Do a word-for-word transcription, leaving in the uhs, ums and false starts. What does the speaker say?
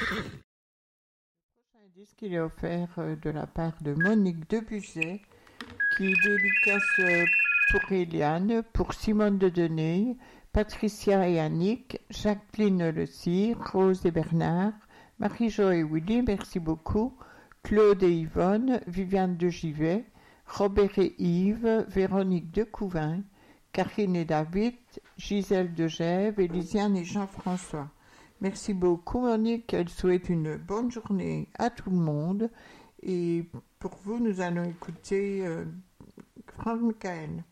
Un disque qui est offert euh, de la part de Monique Debuzet, qui dédicace euh, pour Eliane, pour Simone de Deney, Patricia et Annick, Jacqueline Le Cire, Rose et Bernard, Marie-Jo et Willy, merci beaucoup, Claude et Yvonne, Viviane de Givet, Robert et Yves, Véronique de Couvin, Karine et David, Gisèle de Gève, Élisiane et Jean-François. Merci beaucoup Monique, elle souhaite une bonne journée à tout le monde et pour vous nous allons écouter euh, Franck Michael.